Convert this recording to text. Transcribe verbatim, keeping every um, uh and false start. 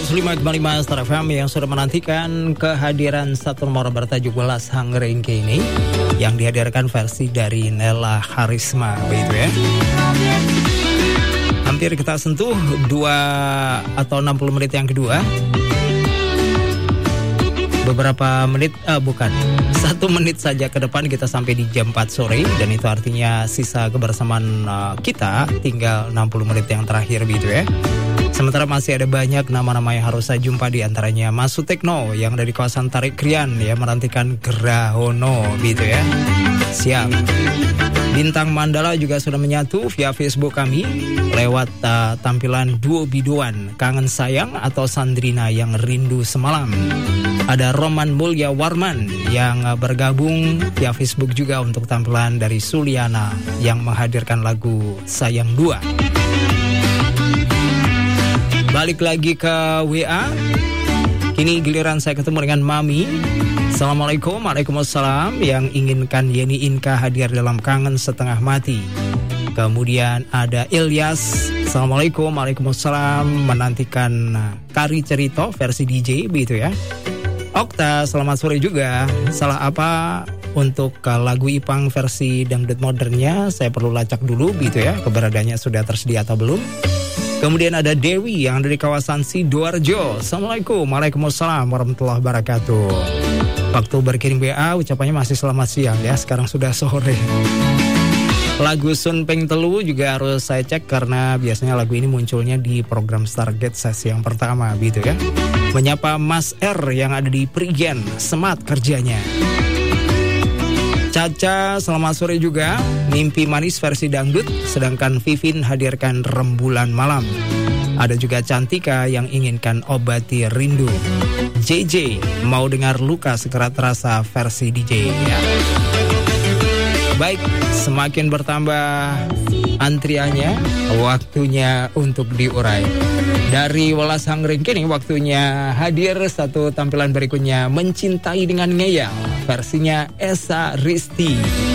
seratus lima koma lima Star F M yang sudah menantikan kehadiran satu nomor bertajuk Welas Hangringke ini yang dihadirkan versi dari Nela Harisma, begitu ya. Hampir kita sentuh dua atau enam puluh menit yang kedua. Beberapa menit, uh, bukan, satu menit saja ke depan kita sampai di jam empat sore. Dan itu artinya sisa kebersamaan uh, kita tinggal enam puluh menit yang terakhir, begitu ya. Sementara masih ada banyak nama-nama yang harus saya jumpa, di antaranya Mas Sutekno yang dari kawasan Tarik Krian ya, menantikan Grahono, gitu ya. Siap. Bintang Mandala juga sudah menyatu via Facebook kami lewat uh, tampilan duo biduan Kangen Sayang atau Sandrina yang Rindu Semalam. Ada Roman Mulya Warman yang uh, bergabung via Facebook juga untuk tampilan dari Suliana yang menghadirkan lagu Sayang dua. Balik lagi ke W A. Kini giliran saya ketemu dengan Mami. Assalamualaikum, waalaikumsalam. Yang inginkan Yeni Inka hadir dalam Kangen Setengah Mati. Kemudian ada Ilyas. Assalamualaikum, waalaikumsalam. Menantikan Kari Cerito versi D J, begitu ya. Okta, selamat sore juga. Salah apa untuk lagu Ipang versi dangdut modernnya? Saya perlu lacak dulu, begitu ya, keberadaannya sudah tersedia atau belum. Kemudian ada Dewi yang dari kawasan Sidoarjo. Assalamualaikum, waalaikumsalam warahmatullahi wabarakatuh. Waktu berkirim W A ucapannya masih selamat siang ya, sekarang sudah sore. Lagu Sun Peng Telu juga harus saya cek karena biasanya lagu ini munculnya di program Stargate sesi yang pertama, gitu ya. Menyapa Mas R yang ada di Prigen, semat kerjanya. Caca, selamat sore juga. Mimpi Manis versi dangdut, sedangkan Vivin hadirkan Rembulan Malam. Ada juga Cantika yang inginkan Obati Rindu. J J mau dengar Luka Segera Terasa versi D J ya. Baik, semakin bertambah antriannya, waktunya untuk diurai. Dari Welas Hangringke ini waktunya hadir satu tampilan berikutnya, Mencintai dengan Ngeyel versinya Esa Risti.